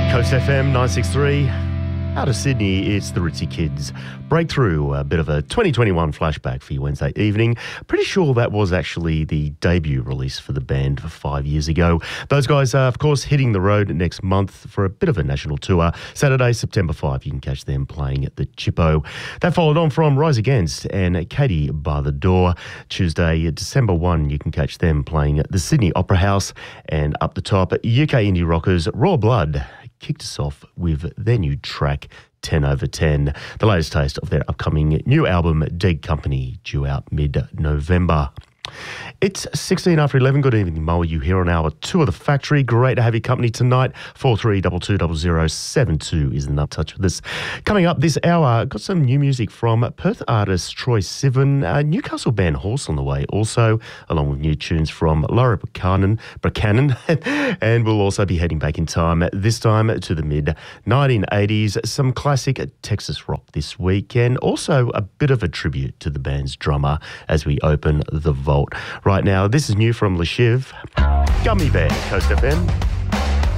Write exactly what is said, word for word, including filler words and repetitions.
Coast F M nine sixty-three. Out of Sydney, it's the Ritzy Kids. Breakthrough, a bit of a twenty twenty-one flashback for your Wednesday evening. Pretty sure that was actually the debut release for the band five years ago. Those guys are, of course, hitting the road next month for a bit of a national tour. Saturday, September fifth, you can catch them playing at the Chippo. That followed on from Rise Against and Katie by the Door. Tuesday, December first, you can catch them playing at the Sydney Opera House. And up the top, U K indie rockers Raw Blood kicked us off with their new track, ten over ten, the latest taste of their upcoming new album, Dead Company, due out mid-November. It's sixteen after eleven. Good evening, Mo. You here on our tour of the factory. Great to have your company tonight. four three two two zero zero seven two is the nut touch with us. Coming up this hour, got some new music from Perth artist Troy Sivan, uh, Newcastle band Horse on the way also, along with new tunes from Laura Buchanan, Buchanan and we'll also be heading back in time, this time to the mid nineteen eighties. Some classic Texas rock this week, and also a bit of a tribute to the band's drummer as we open the vault. Right now, this is new from Le Chiv, Gummy Bear, Coast F M.